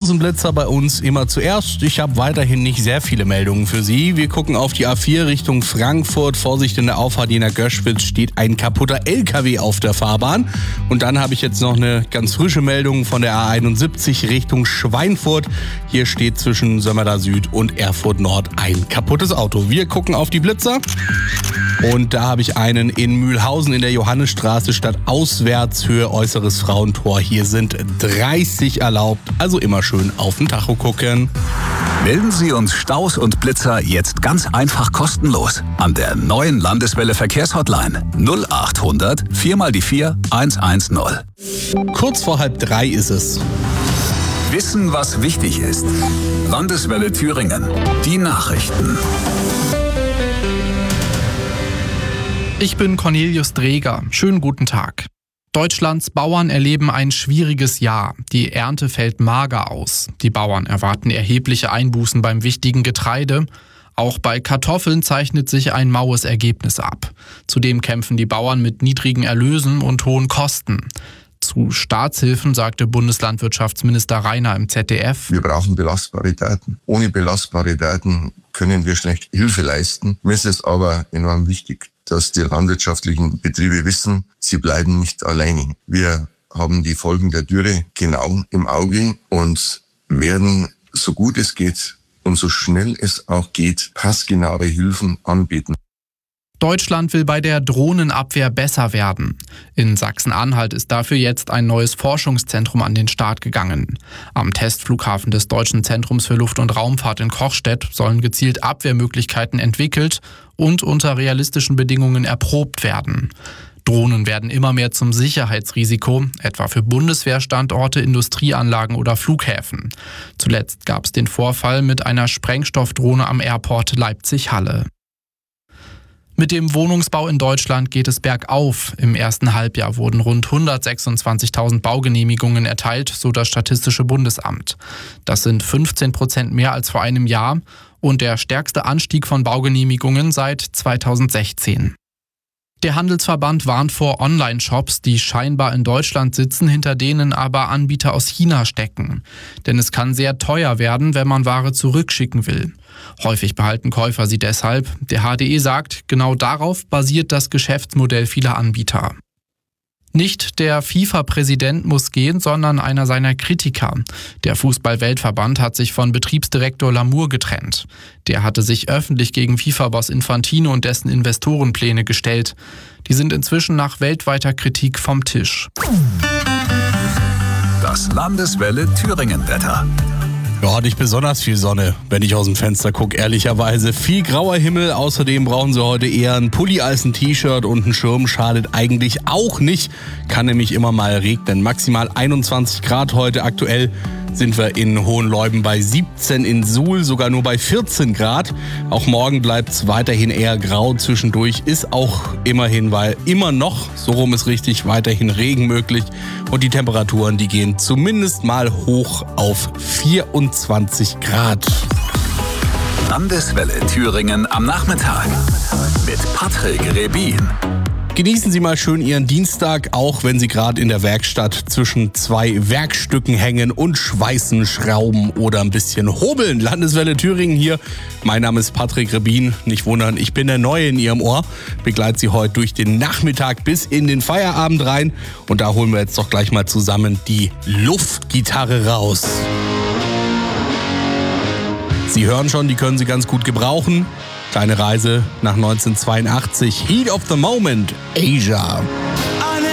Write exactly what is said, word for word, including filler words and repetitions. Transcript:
Börsenblitzer bei uns immer zuerst. Ich habe weiterhin nicht sehr viele Meldungen für Sie. Wir gucken auf die A vier Richtung Frankfurt. Vorsicht, in der Auffahrt Jena Göschwitz steht ein kaputter L K W auf der Fahrbahn. Und dann habe ich jetzt noch eine ganz frische Meldung von der A einundsiebzig Richtung Schweinfurt. Hier steht zwischen Sömmerda Süd und Erfurt Nord ein kaputtes Auto. Wir gucken auf die Blitzer. Und da habe ich einen in Mühlhausen in der Johannesstraße statt auswärts Höhe äußeres Frauentor. Hier sind dreißig erlaubt, also immer schön auf den Tacho gucken. Melden Sie uns Staus und Blitzer jetzt ganz einfach kostenlos an der neuen Landeswelle Verkehrshotline null acht hundert vier mal die vier eins eins null. Kurz vor halb drei ist es. Wissen, was wichtig ist. Landeswelle Thüringen. Die Nachrichten. Ich bin Cornelius Dreger. Schönen guten Tag. Deutschlands Bauern erleben ein schwieriges Jahr. Die Ernte fällt mager aus. Die Bauern erwarten erhebliche Einbußen beim wichtigen Getreide. Auch bei Kartoffeln zeichnet sich ein maues Ergebnis ab. Zudem kämpfen die Bauern mit niedrigen Erlösen und hohen Kosten. Zu Staatshilfen sagte Bundeslandwirtschaftsminister Rainer im Z D F: Wir brauchen belastbare Daten. Ohne belastbare Daten können wir schlecht Hilfe leisten. Mir ist es aber enorm wichtig, dass die landwirtschaftlichen Betriebe wissen, sie bleiben nicht alleine. Wir haben die Folgen der Dürre genau im Auge und werden, so gut es geht und so schnell es auch geht, passgenaue Hilfen anbieten. Deutschland will bei der Drohnenabwehr besser werden. In Sachsen-Anhalt ist dafür jetzt ein neues Forschungszentrum an den Start gegangen. Am Testflughafen des Deutschen Zentrums für Luft- und Raumfahrt in Kochstedt sollen gezielt Abwehrmöglichkeiten entwickelt und unter realistischen Bedingungen erprobt werden. Drohnen werden immer mehr zum Sicherheitsrisiko, etwa für Bundeswehrstandorte, Industrieanlagen oder Flughäfen. Zuletzt gab es den Vorfall mit einer Sprengstoffdrohne am Airport Leipzig-Halle. Mit dem Wohnungsbau in Deutschland geht es bergauf. Im ersten Halbjahr wurden rund hundertsechsundzwanzigtausend Baugenehmigungen erteilt, so das Statistische Bundesamt. Das sind fünfzehn Prozent mehr als vor einem Jahr und der stärkste Anstieg von Baugenehmigungen seit zweitausendsechzehn. Der Handelsverband warnt vor Online-Shops, die scheinbar in Deutschland sitzen, hinter denen aber Anbieter aus China stecken. Denn es kann sehr teuer werden, wenn man Ware zurückschicken will. Häufig behalten Käufer sie deshalb. Der H D E sagt, genau darauf basiert das Geschäftsmodell vieler Anbieter. Nicht der FIFA-Präsident muss gehen, sondern einer seiner Kritiker. Der Fußball-Weltverband hat sich von Betriebsdirektor Lamour getrennt. Der hatte sich öffentlich gegen FIFA-Boss Infantino und dessen Investorenpläne gestellt. Die sind inzwischen nach weltweiter Kritik vom Tisch. Das Landeswelle Thüringen-Wetter. Ja, nicht besonders viel Sonne, wenn ich aus dem Fenster gucke, ehrlicherweise. Viel grauer Himmel, außerdem brauchen Sie heute eher einen Pulli als ein T-Shirt und ein Schirm schadet eigentlich auch nicht. Kann nämlich immer mal regnen. Maximal einundzwanzig Grad heute. Aktuell sind wir in Hohenleuben bei siebzehn, in Suhl sogar nur bei vierzehn Grad. Auch morgen bleibt es weiterhin eher grau, zwischendurch ist auch immerhin, weil immer noch, so rum ist richtig, weiterhin Regen möglich. Und die Temperaturen, die gehen zumindest mal hoch auf vierundzwanzig Grad. Landeswelle Thüringen am Nachmittag mit Patrick Rebin. Genießen Sie mal schön Ihren Dienstag, auch wenn Sie gerade in der Werkstatt zwischen zwei Werkstücken hängen und schweißen, schrauben oder ein bisschen hobeln. Landeswelle Thüringen hier. Mein Name ist Patrick Rebin. Nicht wundern, ich bin der Neue in Ihrem Ohr. Begleite Sie heute durch den Nachmittag bis in den Feierabend rein. Und da holen wir jetzt doch gleich mal zusammen die Luftgitarre raus. Sie hören schon, die können Sie ganz gut gebrauchen. Kleine Reise nach neunzehnhundertzweiundachtzig. Heat of the Moment, Asia.